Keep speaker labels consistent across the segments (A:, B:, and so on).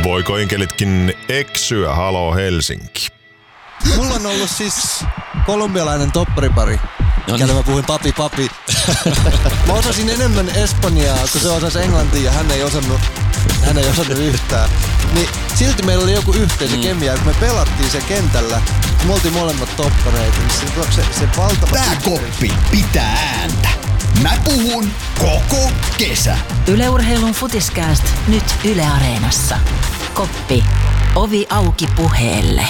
A: Voiko enkelitkin eksyä? Halo Helsinki.
B: Mulla on ollut siis kolumbialainen topparipari, kelle mä puhuin papi. Mä osasin enemmän espanjaa, kun se osasi englantia ja hän ei osannut yhtään. Niin silti meillä oli joku yhteisö kemia, kun me pelattiin se kentällä, me oltiin molemmat toppareita, niin se valtava...
C: Tää koppi pitää ääntä. Mä puhun koko kesä.
D: Yle Urheilun Futiskääst nyt Yle Areenassa. Koppi. Ovi auki puheelle.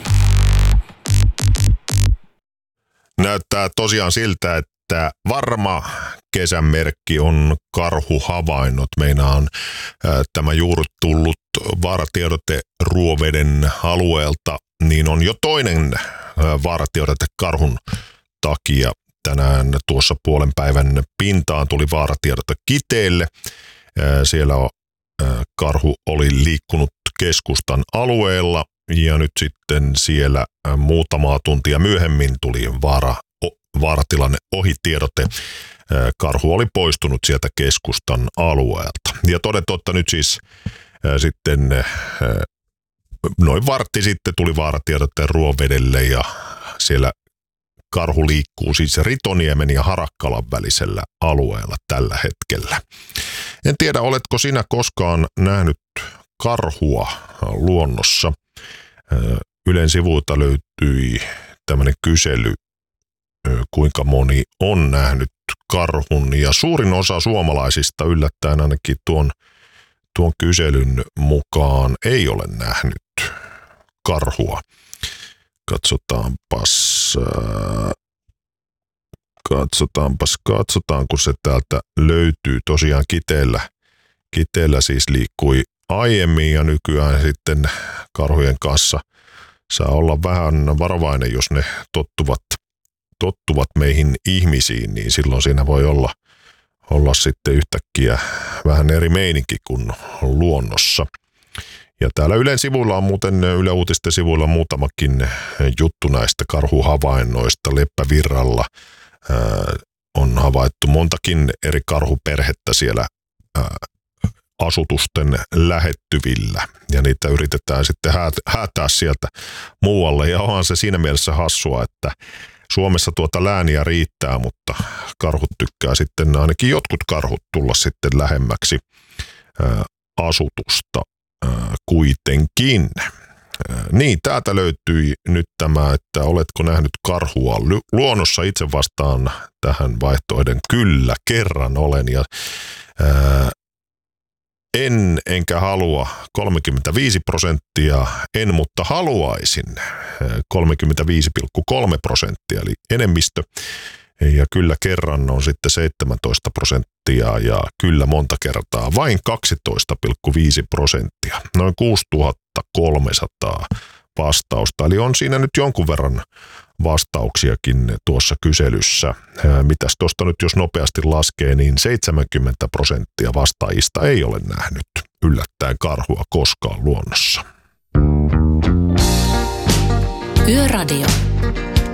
A: Näyttää tosiaan siltä, että varma kesän merkki on karhuhavainnot. Meinaan tämä juuri tullut vaaratiedote Ruoveden alueelta, niin on jo toinen vaaratiedote karhun takia. Tänään tuossa puolen päivän pintaan tuli vaaratiedote Kiteelle. Siellä karhu oli liikkunut keskustan alueella ja nyt sitten siellä muutamaa tuntia myöhemmin tuli vaaratilanne ohitiedote. Karhu oli poistunut sieltä keskustan alueelta. Ja toden totta nyt siis sitten noin vartti sitten tuli vaaratiedote Ruovedelle ja siellä karhu liikkuu siis Ritoniemen ja Harakkalan välisellä alueella tällä hetkellä. En tiedä, oletko sinä koskaan nähnyt karhua luonnossa? Ylen sivuilta löytyi tämmöinen kysely, kuinka moni on nähnyt karhun, ja suurin osa suomalaisista yllättäen ainakin tuon kyselyn mukaan ei ole nähnyt karhua. Katsotaan, kun se täältä löytyy. Tosiaan Kiteellä siis liikkui aiemmin ja nykyään sitten karhujen kanssa saa olla vähän varovainen, jos ne tottuvat meihin ihmisiin, niin silloin siinä voi olla sitten yhtäkkiä vähän eri meininki kuin luonnossa. Ja täällä Ylen sivuilla on muuten, Yle Uutisten sivuilla on muutamakin juttu näistä karhuhavainnoista. Leppävirralla on havaittu montakin eri karhuperhettä siellä asutusten lähettyvillä. Ja niitä yritetään sitten häätää sieltä muualle. Ja onhan se siinä mielessä hassua, että Suomessa tuota lääniä riittää, mutta karhut tykkää sitten, ainakin jotkut karhut, tulla sitten lähemmäksi asutusta. Kuitenkin. Niin, täältä löytyi nyt tämä, että oletko nähnyt karhua luonnossa. Itse vastaan tähän vaihtoehden kyllä, kerran olen. Ja enkä halua 35%, en mutta haluaisin 35,3%, eli enemmistö. Ja kyllä kerran on sitten 17% ja kyllä monta kertaa vain 12,5%. Noin 6300 vastausta. Eli on siinä nyt jonkun verran vastauksiakin tuossa kyselyssä. Mitäs tuosta nyt jos nopeasti laskee, niin 70% vastaajista ei ole nähnyt yllättäen karhua koskaan luonnossa.
D: Yöradio.